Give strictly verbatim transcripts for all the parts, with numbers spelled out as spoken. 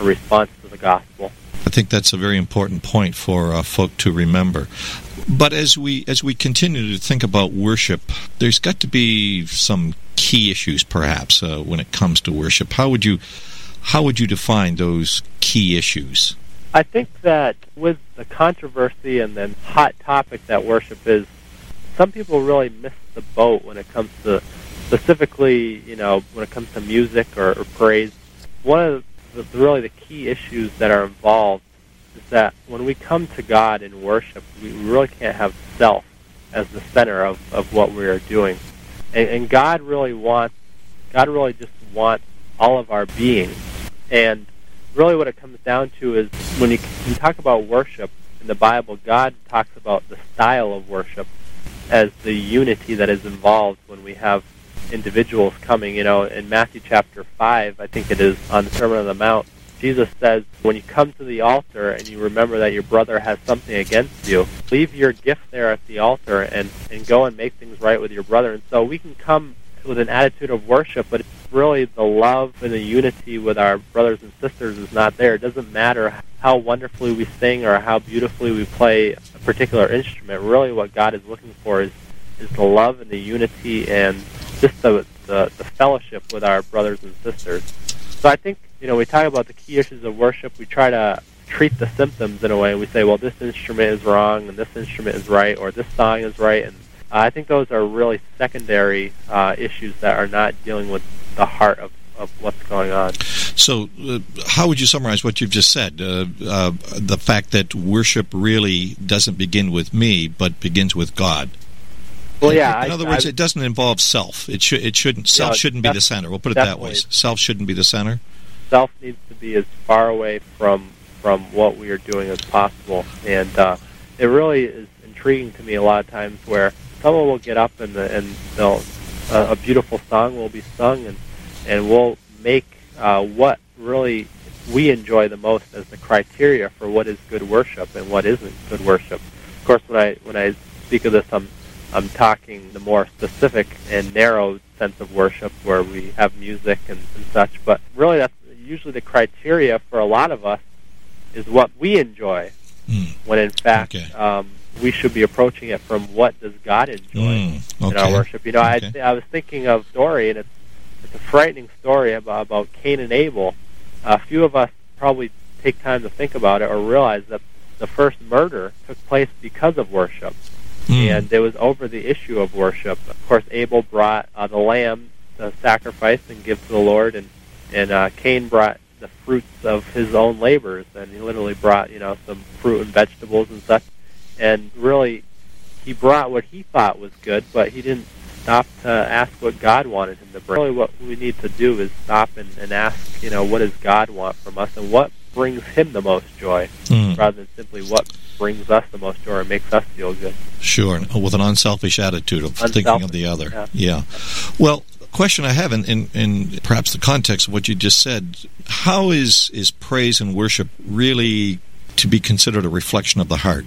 a response to the gospel. I think that's a very important point for uh, folk to remember. But as we as we continue to think about worship, there's got to be some key issues, perhaps, uh, when it comes to worship. How would you how would you define those key issues? I think that with the controversy and then hot topic that worship is, some people really miss the boat when it comes to, specifically, you know, when it comes to music or, or praise. One of the, the, really the key issues that are involved is that when we come to God in worship, we really can't have self as the center of, of what we are doing. And, and God really wants, God really just wants all of our being. And really what it comes down to is when you, when you talk about worship in the Bible, God talks about the style of worship as the unity that is involved when we have individuals coming. You know, in Matthew chapter five, I think it is, on the Sermon on the Mount, Jesus says, when you come to the altar and you remember that your brother has something against you, leave your gift there at the altar and, and go and make things right with your brother. And so we can come with an attitude of worship, but it's really the love and the unity with our brothers and sisters is not there. It doesn't matter how wonderfully we sing or how beautifully we play a particular instrument. Really what God is looking for is, is the love and the unity and just the, the, the fellowship with our brothers and sisters. So I think, you know, we talk about the key issues of worship. We try to treat the symptoms in a way. We say, well, this instrument is wrong and this instrument is right, or this song is right. And uh, I think those are really secondary uh, issues that are not dealing with the heart of, of what's going on. So uh, how would you summarize what you've just said? Uh, uh, the fact that worship really doesn't begin with me, but begins with God. Well, yeah. In I, other words, I, it doesn't involve self. It should. It shouldn't. Self know, shouldn't be the center. We'll put it that way. Self shouldn't be the center. Self needs to be as far away from from what we are doing as possible, and uh, it really is intriguing to me a lot of times where someone will get up and the, and they'll uh, a beautiful song will be sung, and and we'll make uh, what really we enjoy the most as the criteria for what is good worship and what isn't good worship. Of course, when I when I speak of this, I'm I'm talking the more specific and narrow sense of worship where we have music and, and such. But really, that's usually the criteria for a lot of us is what we enjoy, mm. when in fact okay. um, we should be approaching it from what does God enjoy mm. okay. in our worship. You know, okay. I, I was thinking of a story, and it's, it's a frightening story about, about Cain and Abel. A few of us probably take time to think about it or realize that the first murder took place because of worship. Mm. And it was over the issue of worship. Of course, Abel brought uh, the lamb to sacrifice and give to the Lord, and and uh, Cain brought the fruits of his own labors, and he literally brought, you know, some fruit and vegetables and such. And really, he brought what he thought was good, but he didn't stop to ask what God wanted him to bring. Really, what we need to do is stop and, and ask, you know, what does God want from us, and what brings him the most joy, mm. rather than simply what brings us the most joy or makes us feel good. Sure, with an unselfish attitude of unselfish, thinking of the other. Yeah. yeah. Well, a question I have in, in, in perhaps the context of what you just said, how is, is praise and worship really to be considered a reflection of the heart?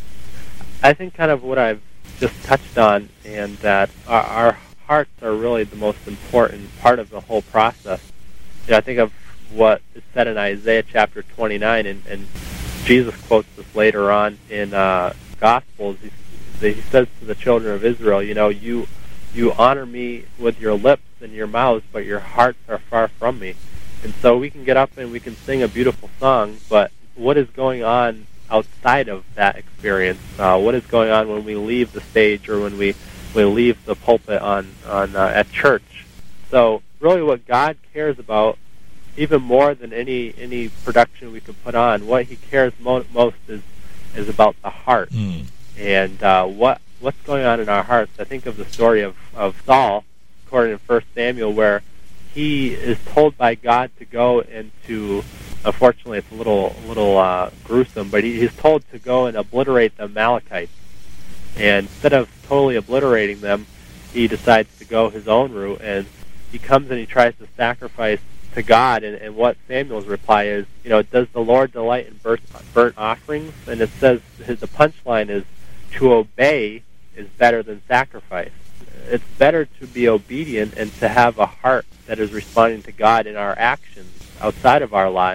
I think kind of what I've just touched on, and that our, our hearts are really the most important part of the whole process. You know, I think of what is said in Isaiah chapter twenty-nine, and, and Jesus quotes this later on in uh, Gospels. He, he says to the children of Israel, you know, you you honor me with your lips and your mouths, but your hearts are far from me. And so we can get up and we can sing a beautiful song, but what is going on outside of that experience? Uh, what is going on when we leave the stage or when we, we leave the pulpit on, on uh, at church? So really what God cares about, even more than any any production we could put on, what he cares mo- most is is about the heart. Mm. And uh, what what's going on in our hearts. I think of the story of, of Saul, according to First Samuel, where he is told by God to go and to, unfortunately it's a little little uh, gruesome, but he, he's told to go and obliterate the Amalekites. And instead of totally obliterating them, he decides to go his own route, and he comes and he tries to sacrifice to God, and, and what Samuel's reply is, you know, does the Lord delight in burnt, burnt offerings? And it says, his, the punchline is, to obey is better than sacrifice. It's better to be obedient and to have a heart that is responding to God in our actions outside of our lives